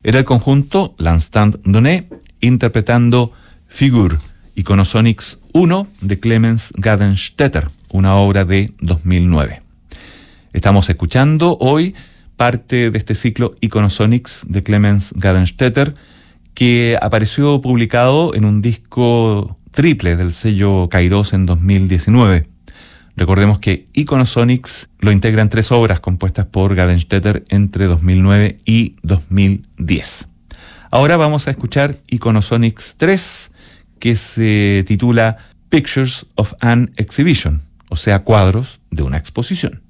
Era el conjunto L'Instant Donné interpretando Figure, Iconosonics 1 de Clemens Gadenstetter, una obra de 2009. Estamos escuchando hoy parte de este ciclo Iconosonics de Clemens Gadenstetter, que apareció publicado en un disco triple del sello Kairos en 2019. Recordemos que Iconosonics lo integran 3 obras compuestas por Gadenstetter entre 2009 y 2010. Ahora vamos a escuchar Iconosonics 3, que se titula Pictures of an Exhibition, o sea, cuadros de una exposición.